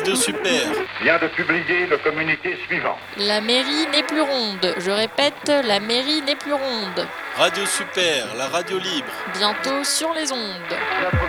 Radio Super vient de publier le communiqué suivant. La mairie n'est plus ronde. Je répète, la mairie n'est plus ronde. Radio Super, la radio libre. Bientôt sur les ondes.